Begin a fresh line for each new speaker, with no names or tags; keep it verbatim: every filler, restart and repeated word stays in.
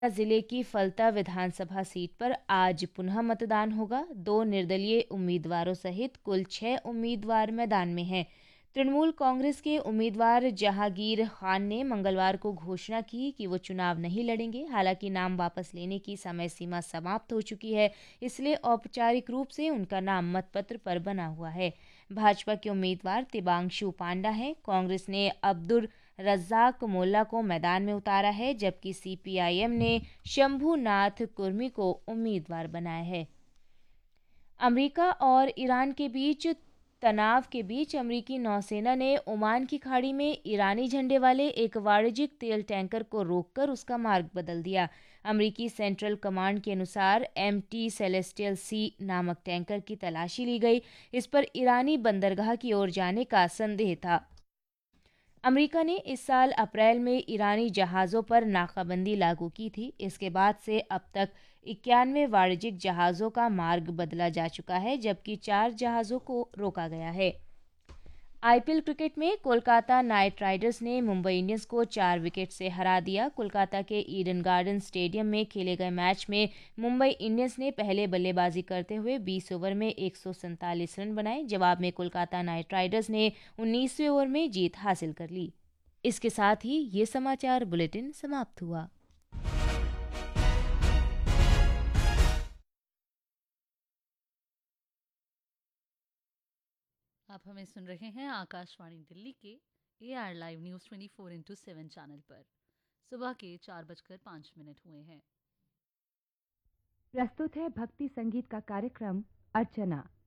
जिले की फलता विधानसभा सीट पर आज पुनः मतदान होगा। दो निर्दलीय उम्मीदवारों सहित कुल छह उम्मीदवार मैदान में हैं। तृणमूल कांग्रेस के उम्मीदवार जहांगीर खान ने मंगलवार को घोषणा की कि वो चुनाव नहीं लड़ेंगे। हालांकि नाम वापस लेने की समय सीमा समाप्त हो चुकी है, इसलिए औपचारिक रूप से उनका नाम मतपत्र पर बना हुआ है। भाजपा के उम्मीदवार तिबांशु पांडा हैं। कांग्रेस ने अब्दुल रज्जाक मोल्ला को मैदान में उतारा है, जबकि सीपीआईएम ने शंभुनाथ कुर्मी को उम्मीदवार बनाया है। अमेरिका और ईरान के बीच तनाव के बीच अमेरिकी नौसेना ने ओमान की खाड़ी में ईरानी झंडे वाले एक वाणिज्यिक तेल टैंकर को रोककर उसका मार्ग बदल दिया। अमेरिकी सेंट्रल कमांड के अनुसार एम टी सेलेस्टियल सी नामक टैंकर की तलाशी ली गई। इस पर ईरानी बंदरगाह की ओर जाने का संदेह था। अमेरिका ने इस साल अप्रैल में ईरानी जहाज़ों पर नाकाबंदी लागू की थी। इसके बाद से अब तक इक्यानवे वाणिज्यिक जहाज़ों का मार्ग बदला जा चुका है, जबकि चार जहाज़ों को रोका गया है। आईपीएल क्रिकेट में कोलकाता नाइट राइडर्स ने मुंबई इंडियंस को चार विकेट से हरा दिया। कोलकाता के ईडन गार्डन स्टेडियम में खेले गए मैच में मुंबई इंडियंस ने पहले बल्लेबाजी करते हुए बीस ओवर में एक सौ सैंतालीस रन बनाए। जवाब में कोलकाता नाइट राइडर्स ने उन्नीसवें ओवर में जीत हासिल कर ली। इसके साथ ही ये समाचार बुलेटिन समाप्त हुआ।
आप हमें सुन रहे हैं आकाशवाणी दिल्ली के A R live news twenty four into seven channel पर। सुबह के चार बजकर पाँच मिनट हुए हैं।
प्रस्तुत है भक्ति संगीत का कार्यक्रम अर्चना।